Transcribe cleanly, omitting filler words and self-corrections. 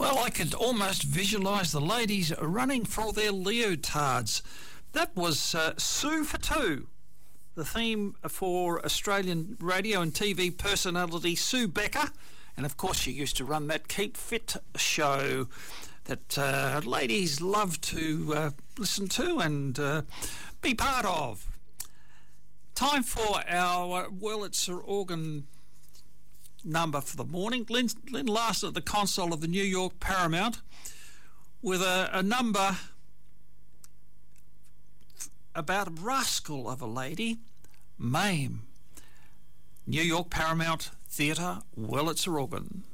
Well, I could almost visualise the ladies running for their leotards. That was Sue for Two, the theme for Australian radio and TV personality Sue Becker. And of course she used to run that Keep Fit show that ladies love to listen to and be part of. Time for our Wurlitzer organ number for the morning. Lynn Larson at the console of the New York Paramount with a number about a rascal of a lady, Mame. New York Paramount Theatre, Wurlitzer organ.